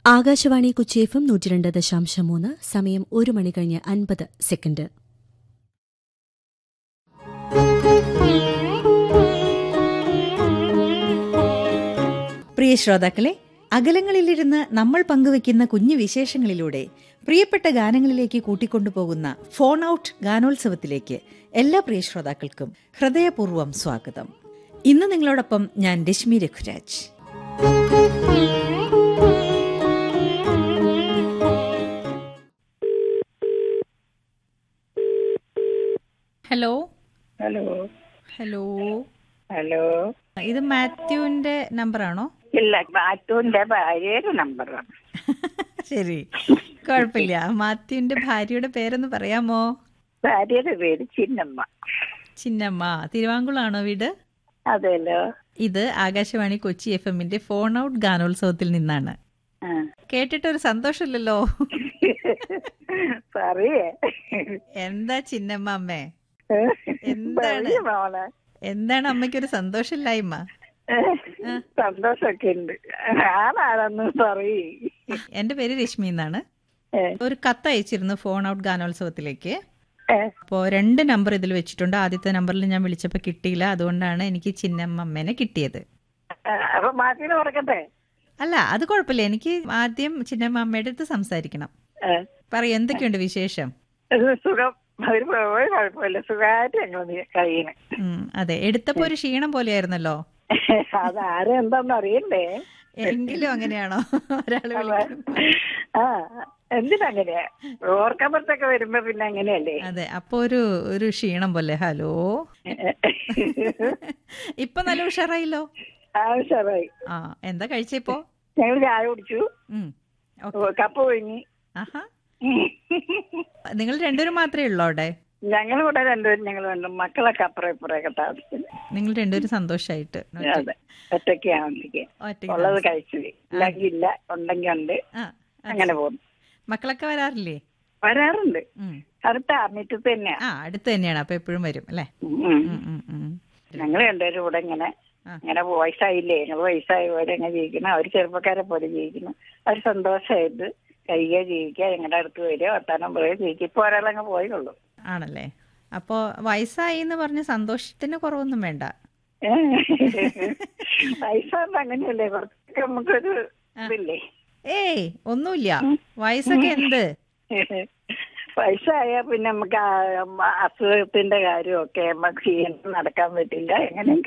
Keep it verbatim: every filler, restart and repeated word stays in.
Akashvani Kochi F M നൂറ്റി രണ്ട് ദശാംശം മൂന്ന്. സമയം ഒരു മണി കഴിഞ്ഞ് അൻപത് സെക്കൻഡ്. പ്രിയ ശ്രോതാക്കളെ, അകലങ്ങളിലിരുന്ന് നമ്മൾ പങ്കുവയ്ക്കുന്ന കുഞ്ഞു വിശേഷങ്ങളിലൂടെ പ്രിയപ്പെട്ട ഗാനങ്ങളിലേക്ക് കൂട്ടിക്കൊണ്ടുപോകുന്ന ഫോൺ ഔട്ട് ഗാനോത്സവത്തിലേക്ക് എല്ലാ പ്രിയ ശ്രോതാക്കൾക്കും ഹൃദയപൂർവ്വം സ്വാഗതം. ഇന്ന് നിങ്ങളോടൊപ്പം ഞാൻ Rashmi Raghuraj. Hello hello hello hello ഇത് മാത്യുവിന്റെ നമ്പറാണോ? ഇല്ല, മാത്യുവിന്റെ ഭാര്യയുടെ നമ്പറാണ്. ശരി, കുഴപ്പമില്ല. മാത്യുവിന്റെ ഭാര്യയുടെ പേരൊന്ന് പറയാമോ? ഭാര്യയുടെ പേര് ചിന്നമ്മ. ചിന്നമ്മ. തിരുവാങ്കുളാണോ വീട്? അതെല്ലോ. ഇത് ആകാശവാണി കൊച്ചി എഫ് എമ്മിന്റെ ഫോൺ ഔട്ട് ഗാനോത്സവത്തിൽ നിന്നാണ്. കേട്ടിട്ടൊരു സന്തോഷമില്ലല്ലോ. പറയേ എന്താ ചിന്നമ്മ അമ്മേ, എന്താണ് എന്താണ് അമ്മയ്ക്കൊരു സന്തോഷമില്ലായ്മ? സന്തോഷമൊക്കെ ഉണ്ട്. ആരാണെന്ന് പറയേ. എന്റെ പേര് രശ്മി എന്നാണ്. ഒരു കത്ത് അയച്ചിരുന്നു ഫോൺ ഔട്ട് ഗാനോത്സവത്തിലേക്ക്. അപ്പോ രണ്ട് നമ്പർ ഇതിൽ വെച്ചിട്ടുണ്ട്. ആദ്യത്തെ നമ്പറിൽ ഞാൻ വിളിച്ചപ്പോ കിട്ടിയില്ല, അതുകൊണ്ടാണ് എനിക്ക് ചിന്നമ്മ അമ്മേനെ കിട്ടിയത്. അപ്പൊ മാറ്റിന് പറക്കട്ടെ? അല്ല, അത് കുഴപ്പമില്ല. എനിക്ക് ആദ്യം ചിന്നമ്മ അമ്മയുടെ അടുത്ത് സംസാരിക്കണം. പറയൂ, എന്തൊക്കെയുണ്ട് വിശേഷം? സുഖം, ഒരു കുഴപ്പമില്ല, സുഖമായിട്ട് ഞങ്ങൾ കഴിയണേ. അതെ, എടുത്തപ്പോ ഒരു ക്ഷീണം പോലെയായിരുന്നല്ലോ. അതാരും എന്താന്ന് അറിയണ്ടേ? എങ്കിലും അങ്ങനെയാണോ ഒരാള്? ആ, എന്തിനങ്ങനെയാ? ഓർക്കപ്പുറത്തൊക്കെ വരുമ്പോ പിന്നെ അങ്ങനെയല്ലേ? അതെ, അപ്പൊ ഒരു ഒരു ക്ഷീണം പോലെ. ഹലോ, ഇപ്പൊ നല്ല ഉഷാറായില്ലോ. ആ, ഉഷാറായി. ആ, എന്താ കഴിച്ചപ്പോ? ഞങ്ങൾ ചായ കുടിച്ചു, കപ്പ് ഒഴിഞ്ഞു. ആഹാ, നിങ്ങൾ രണ്ടുപേരും മാത്രമേ ഉള്ളൂ അവിടെ? ഞങ്ങൾ ഇവിടെ രണ്ടുപേരും, ഞങ്ങൾ വേണ്ട മക്കളൊക്കെ അപ്പുറം ഇപ്പുറമൊക്കെ താമസിക്കുന്നു. നിങ്ങൾ രണ്ടുപേരും സന്തോഷായിട്ട്? അതെ, ഒറ്റയ്ക്കാണെങ്കിൽ ഉള്ളത് കഴിച്ചു, ഇല്ലെങ്കിൽ ഇല്ല, ഉണ്ടെങ്കിൽ ഉണ്ട്, അങ്ങനെ പോകുന്നു. മക്കളൊക്കെ വരാറില്ലേ? വരാറുണ്ട്. അടുത്ത അമിറ്റത്ത് തന്നെയാ. ആ, അടുത്ത് തന്നെയാണ്. അപ്പൊ എപ്പോഴും വരും അല്ലേ? ഞങ്ങൾ രണ്ടുപേരും ഇവിടെ ഇങ്ങനെ ഇങ്ങനെ വയസ്സായില്ലേ, ഞങ്ങൾ വയസ്സായ പോലെ എങ്ങനെ ജീവിക്കണം. അവർ ചെറുപ്പക്കാരെ പോലെ ജീവിക്കുന്നു. അവർ സന്തോഷമായിട്ട് കഴിയുക, ജീവിക്കുക, ഞങ്ങളുടെ അടുത്ത് വരിക, വർത്താനം പറയുക, ജീവിക്കുക. ഇപ്പൊ ഒരാളങ്ങ് പോയുള്ളൂ. ആണല്ലേ? അപ്പൊ വയസ്സായി എന്ന് പറഞ്ഞ സന്തോഷത്തിന് കുറവൊന്നും വേണ്ട. വയസ്സാകുമ്പോ അങ്ങനെയല്ലേ, കുറച്ചൊക്കെ നമുക്കൊരു ഇതില്ലേ? ഏയ്, ഒന്നുമില്ല. വയസ്സൊക്കെ എന്ത്, വയസ്സായ പിന്നെ നമുക്ക് അസുഖത്തിന്റെ കാര്യമൊക്കെ നമുക്ക് നടക്കാൻ പറ്റില്ല. എങ്ങനെയെങ്കിലും